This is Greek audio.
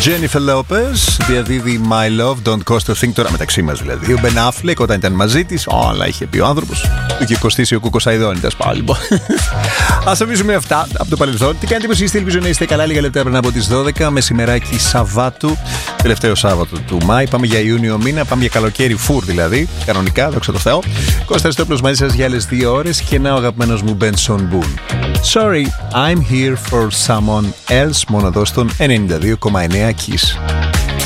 Jennifer Lopez διαδίδει My Love Don't Cost a Thing. Τώρα μεταξύ μας δηλαδή. Ο Ben Affleck όταν ήταν μαζί της, όλα είχε πει ο άνθρωπος. Του είχε κοστίσει ο Κουκοσαϊδόνιτας πάλι λοιπόν. Ας αφήσουμε αυτά από το παρελθόν. Τι κάνετε πως είστε, ελπίζω να είστε καλά. Λίγα λεπτά πριν από τις 12, μεσημεράκι Σαββάτου, τελευταίο Σάββατο του Μάη. Πάμε για Ιούνιο μήνα, πάμε για καλοκαίρι φουρ δηλαδή. Κανονικά, δόξα τω Θεώ. Κώστας Χριστόπουλος μαζί σας για άλλες 2 ώρες και ένα ο αγαπημένος μου Benson Boone. Sorry, I'm here for someone else, μόνο εδώ στον 92,9 Kiss.